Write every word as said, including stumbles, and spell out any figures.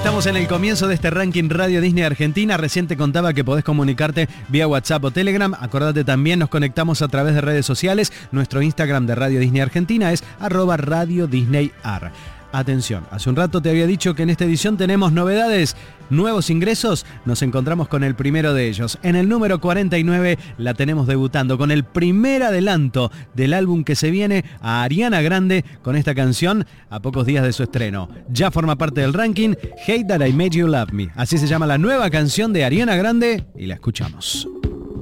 Estamos en el comienzo de este ranking Radio Disney Argentina. Recién te contaba que podés comunicarte vía WhatsApp o Telegram. Acordate también, nos conectamos a través de redes sociales. Nuestro Instagram de Radio Disney Argentina es arroba Radio Disney Ar. Atención, hace un rato te había dicho que en esta edición tenemos novedades, nuevos ingresos. Nos encontramos con el primero de ellos. En el número cuarenta y nueve la tenemos debutando con el primer adelanto del álbum que se viene, a Ariana Grande con esta canción a pocos días de su estreno. Ya forma parte del ranking Hate That I Made You Love Me. Así se llama la nueva canción de Ariana Grande y la escuchamos.